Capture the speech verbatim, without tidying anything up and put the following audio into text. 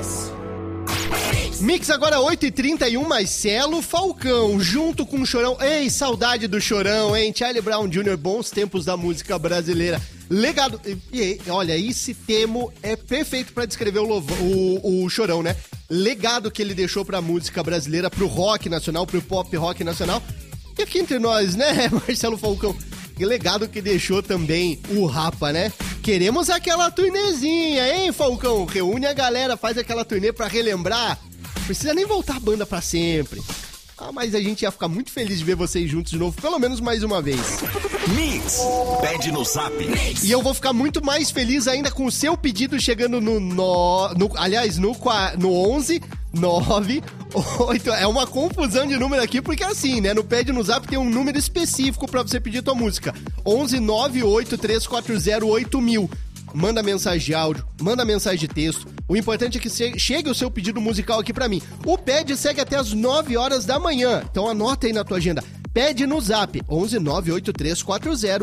Mix agora oito e trinta e um, Marcelo Falcão, junto com o Chorão. Ei, saudade do Chorão, hein? Charlie Brown júnior, bons tempos da música brasileira. Legado. E, e olha, esse termo é perfeito pra descrever o, Lovo, o, o Chorão, né? Legado que ele deixou pra música brasileira, pro rock nacional, pro pop rock nacional. E aqui entre nós, né, Marcelo Falcão? Que legado que deixou também o Rapa, né? Queremos aquela turnezinha, hein, Falcão? Reúne a galera, faz aquela turnê pra relembrar. Precisa nem voltar a banda pra sempre. Ah, mas a gente ia ficar muito feliz de ver vocês juntos de novo, pelo menos mais uma vez. Mix, pede no Zap. E eu vou ficar muito mais feliz ainda com o seu pedido chegando no... no, no aliás, no, no onze nove oito... É uma confusão de número aqui, porque assim, né? No Pede no Zap tem um número específico pra você pedir tua música. onze nove oito três quatro zero oito mil. Manda mensagem de áudio, manda mensagem de texto. O importante é que chegue o seu pedido musical aqui pra mim. O Pede segue até as nove horas da manhã. Então anota aí na tua agenda. Pede no Zap, onze nove oito três quatro zero